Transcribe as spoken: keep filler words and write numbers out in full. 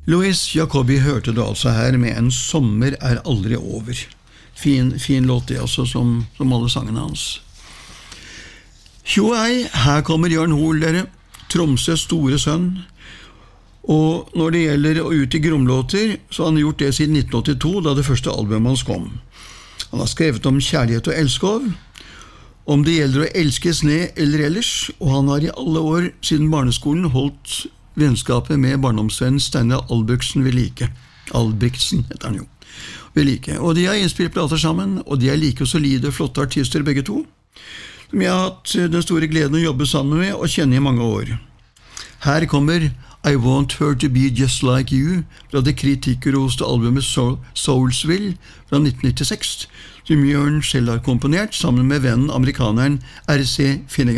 Louis Jacobi hørte du altså her med En sommer er aldri over. Fin, fin låt det altså, som, som alle sangene hans. Tjo ei, her kommer Jørn Hoel, dere. Tromsøs store sønn. Og når det gjelder å ut i gromlåter, så har han gjort det siden nitten åttito, da det første albumet hans kom. Han har skrevet om kjærlighet og elskov, om det gjelder å elskes ned eller ellers, og han har i alle år siden barneskolen holdt vennskapet med barndomsvennen Steinar Albrigtsen ved like. Albrigtsen heter han jo. Ved like. Og de har innspilt plater sammen, og de er like solide, flotte artister begge to, som jeg har hatt den store gleden å jobbe sammen med og kjenne i mange år. Her kommer I Want Her To Be Just Like You fra det kritikerroste albumet Soul, Soulsville fra nitten nittiseks, som Jørn selv har komponert sammen med vennen amerikaneren R C Finnegan.